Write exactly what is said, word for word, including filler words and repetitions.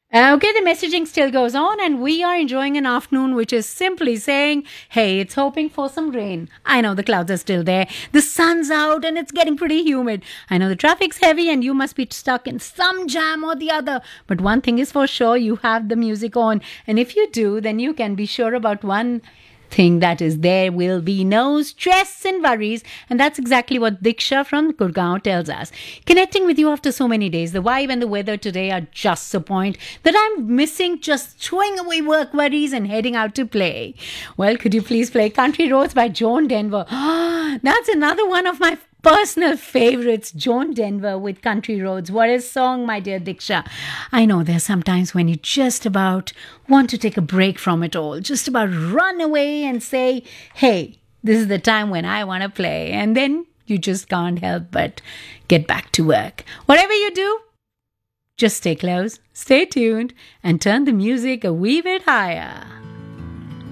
Uh, Okay, the messaging still goes on, and we are enjoying an afternoon which is simply saying, hey, it's hoping for some rain. I know the clouds are still there, the sun's out, and it's getting pretty humid. I know the traffic's heavy, and you must be stuck in some jam or the other. But one thing is for sure, you have the music on, and if you do, then you can be sure about one thing, that is, there will be no stress and worries. And that's exactly what Diksha from Gurgaon tells us. Connecting with you after so many days, the vibe and the weather today are just the point that I'm missing, just throwing away work worries and heading out to play. Well, could you please play Country Roads by Joan Denver? That's another one of my personal favorites, Joan Denver with Country Roads. What a song, my dear Diksha. I know there's sometimes when you just about want to take a break from it all, just about run away and say, hey, this is the time when I want to play. And then you just can't help but get back to work. Whatever you do, just stay close, stay tuned, and turn the music a wee bit higher.